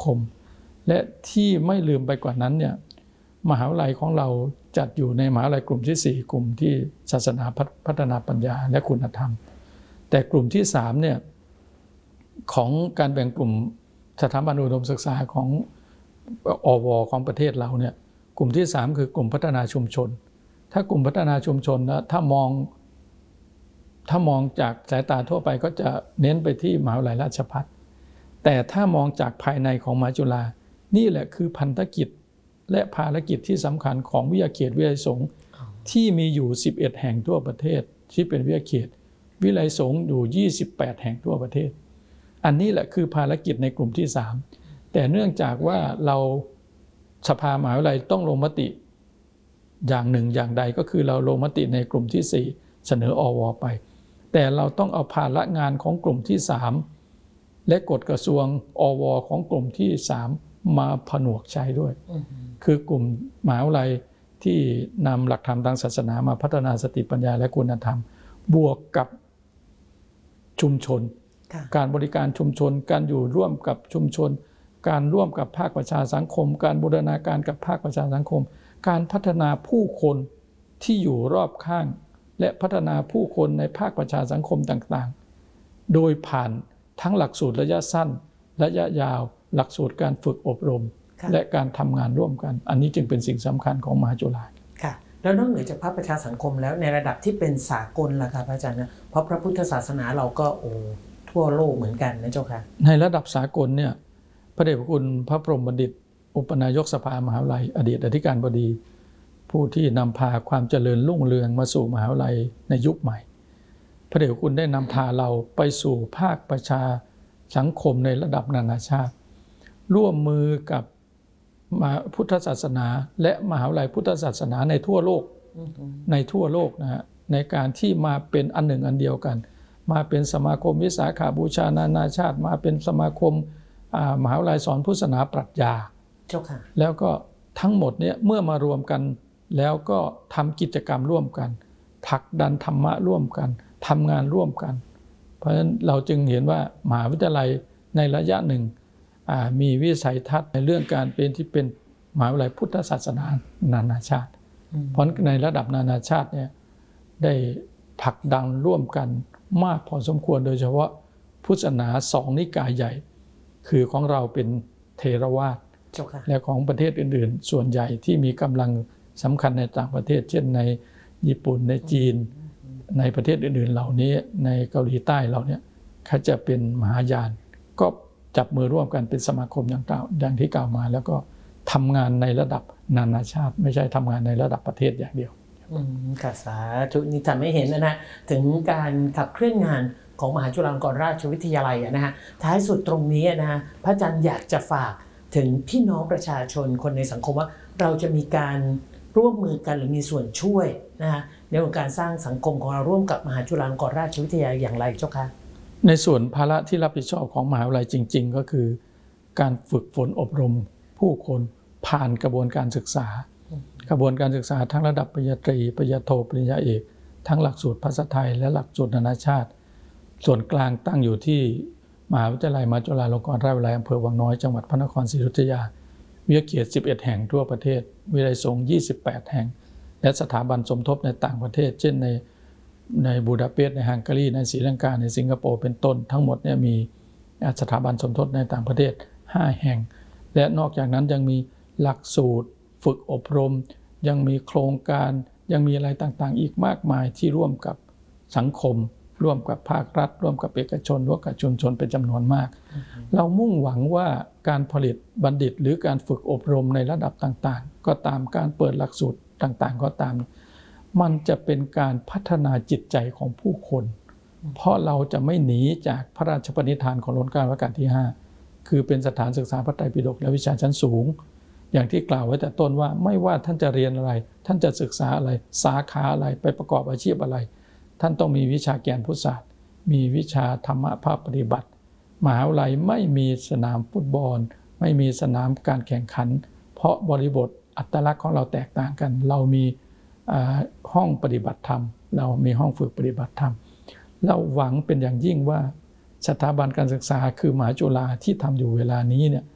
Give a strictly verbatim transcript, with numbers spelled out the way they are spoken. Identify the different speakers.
Speaker 1: คมและที่ไม่ลืมไปกว่านั้นเนี่ยมหาวิทยาลัยของเราจัดอยู่ในมหาวิทยาลัยกลุ่มที่สี่กลุ่มที่ศาสนาพัฒนาปัญญาและคุณธรรมแต่กลุ่มที่สามเนี่ยของการแบ่งกลุ่มสถาบันอุดมศึกษาของอวของประเทศเราเนี่ยกลุ่มที่สามคือกลุ่มพัฒนาชุมชนถ้ากลุ่มพัฒนาชุมชนนะถ้ามองถ้ามองจากสายตาทั่วไปก็จะเน้นไปที่มหาวิทยาลัยราชภัฏแต่ถ้ามองจากภายในของมหาจุฬานี่แหละคือพันธกิจและภารกิจที่สำคัญของวิทยาเขตวิทยาสงฆ์ที่มีอยู่สิบเอ็ดแห่งทั่วประเทศที่เป็นวิทยาเขตวิทยาสงฆ์อยู่ยี่สิบแปดแห่งทั่วประเทศอันนี้แหละคือภารกิจในกลุ่มที่สามแต่เนื่องจากว่าเราสภามหาวิทยาลัยต้องลงมติอย่างหนึ่งอย่างใดก็คือเราลงมติในกลุ่มที่สี่เสนออวไปแต่เราต้องเอาภาระงานของกลุ่มที่สามและกฎกระทรวงอวของกลุ่มที่สามมาผนวกใช้ด้วย mm-hmm. คือกลุ่มมหาวิทยาลัยที่นำหลักธรรมทางศาสนามาพัฒนาสติปัญญาและคุณธรรมบวกกับชุมชน okay. การบริการชุมชนการอยู่ร่วมกับชุมชนการร่วมกับภาคประชาสังคมการบูรณาการกับภาคประชาสังคมการพัฒนาผู้คนที่อยู่รอบข้างและพัฒนาผู้คนในภาคประชาสังคมต่างๆโดยผ่านทั้งหลักสูตรระยะสั้นระยะยาวหลักสูตรการฝึกอบรมและการทำงานร่วมกันอันนี้จึงเป็นสิ่งสำคัญของมหาจุฬา
Speaker 2: ค่ะแล้วนอกเหนือจากภาคประชาสังคมแล้วในระดับที่เป็นสากลล่ะครับอาจารย์นะเพราะพระพุทธศาสนาเราก็โอ้ทั่วโลกเหมือนกันนะเจ้าค่ะ
Speaker 1: ในระดับสากลเนี่ยพระเดชพระคุณพระพรหมบัณฑิตอุปนายกสภามหาวิทยาลัยอดีตอธิการบดีผู้ที่นำพาความเจริญรุ่งเรืองมาสู่มหาวิทยาลัยในยุคใหม่พระเดชพระคุณได้นำพาเราไปสู่ภาคประชาสังคมในระดับนานาชาติร่วมมือกับพุทธศาสนาและมหาวิทยาลัยพุทธศาสนาในทั่วโลก mm-hmm. ในทั่วโลกนะฮะในการที่มาเป็นอันหนึ่งอันเดียวกันมาเป็นสมาคมวิสาขาบูชานานาชาติมาเป็นสมาคมมหาวิทยาลัยสอนพุทธศาสนาปรัชญาแล้วก็ทั้งหมดเนี่ยเมื่อมารวมกันแล้วก็ทำกิจกรรมร่วมกันผลักดันธรรมะร่วมกันทำงานร่วมกันเพราะฉะนั้นเราจึงเห็นว่ามหาวิทยาลัยในระยะหนึ่งมีวิสัยทัศน์ในเรื่องการเป็นที่เป็นมหาวิทยาลัยพุทธศาสนานานาชาติเพราะในระดับนานาชาติเนี่ยได้ผลักดันร่วมกันมากพอสมควรโดยเฉพาะพุทธศาสนาสองนิกายใหญ่คือของเราเป็นเทรวาทและของประเทศอื่นๆส่วนใหญ่ที่มีกำลังสำคัญในต่างประเทศเช่นในญี่ปุ่นในจีนในประเทศอื่นๆเหล่านี้ในเกาหลีใต้เราเนี่ยเขาจะเป็นมหายานก็จับมือร่วมกันเป็นสมาคมอย่างกล่าวอย่างที่กล่าวมาแล้วก็ทำงานในระดับนานาชาติไม่ใช่ทำงานในระดับประเทศอย่างเดียว
Speaker 2: อืมค่ะสาธุนี่ทำให้เห็นนะฮะถึงการขับเคลื่อนงานของมหาจุฬาลงกรณราชวิทยาลัยนะฮะท้ายสุดตรงนี้นะฮะพระอาจารย์อยากจะฝากถึงพี่น้องประชาชนคนในสังคมว่าเราจะมีการร่วมมือกันหรือมีส่วนช่วยนะฮะในเรื่องการสร้างสังคมของเราร่วมกับมหาจุฬาลงกรณราชวิทยาลัยอย่างไรเจ้าคะ
Speaker 1: ในส่วนภาระที่รับผิดชอบของมหาวิทยาลัยจริงๆก็คือการฝึกฝนอบรมผู้คนผ่านกระบวนการศึกษากระบวนการศึกษาทั้งระดับปริญญาตรีปริญญาโทปริญญาเอกทั้งหลักสูตรภาษาไทยและหลักสูตรนานาชาติส่วนกลางตั้งอยู่ที่มหาวิทยาลัยมหาจุฬาลงกรณราชวิทยาลัยอำเภอวังน้อยจังหวัดพระนครศรีอยุธยาวิทยาเขตสิบเอ็ดแห่งทั่วประเทศวิทยาลัยสงฆ์ยี่สิบแปดแห่งและสถาบันสมทบในต่างประเทศเช่นในในบูดาเปสต์ในฮังการีในศรีลังกาในสิงคโปร์เป็นต้นทั้งหมดเนี่ยมีสถาบันสมทบในต่างประเทศห้าแห่งและนอกจากนั้นยังมีหลักสูตรฝึกอบรมยังมีโครงการยังมีอะไรต่างๆอีกมากมายที่ร่วมกับสังคมร่วมกับภาครัฐร่วมกับเอกชนร่วมกับชุมชนเป็นจำนวนมาก mm-hmm. เรามุ่งหวังว่าการผลิตบัณฑิตหรือการฝึกอบรมในระดับต่างๆก็ตามการเปิดหลักสูตรต่างๆก็ตามมันจะเป็นการพัฒนาจิตใจของผู้คน mm-hmm. เพราะเราจะไม่หนีจากพระราชปณิธานของรัชกาลรัชกาลที่ห้าคือเป็นสถานศึกษาพระไตรปิฎกและวิชาชั้นสูงอย่างที่กล่าวไว้แต่ต้นว่าไม่ว่าท่านจะเรียนอะไรท่านจะศึกษาอะไรสาขาอะไรไปประกอบอาชีพอะไรท่านต้องมีวิชาแกนพุทธศาสตร์มีวิชาธรรมะภาคปฏิบัติมหาวิทยาลัยไม่มีสนามฟุตบอลไม่มีสนามการแข่งขันเพราะบริบทอัตลักษณ์ของเราแตกต่างกันเรามีห้องปฏิบัติธรรมเรามีห้องฝึกปฏิบัติธรรมเราหวังเป็นอย่างยิ่งว่าสถาบันการศึกษาคือมหาจุฬาที่ทำอยู่เวลานี้เนี่ย